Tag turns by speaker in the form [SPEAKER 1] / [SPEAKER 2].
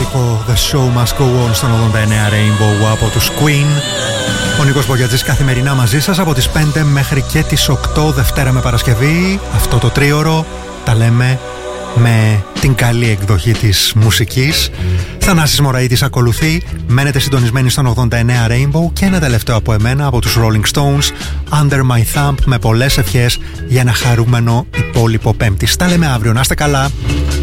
[SPEAKER 1] εξαιρετικό The Show Must Go On στον 89 Rainbow από τους Queen. Ο Νίκος Μπογιατζής καθημερινά μαζί σας από τις 5 μέχρι και τις 8, Δευτέρα με Παρασκευή. Αυτό το τρίωρο τα λέμε με την καλή εκδοχή της μουσικής. Θανάσης Μωραΐτης ακολουθεί. Μένετε συντονισμένοι στον 89 Rainbow. Και ένα τελευταίο από εμένα, από τους Rolling Stones, Under My Thumb, με πολλές ευχές για ένα χαρούμενο υπόλοιπο Πέμπτη. Τα λέμε αύριο, να είστε καλά.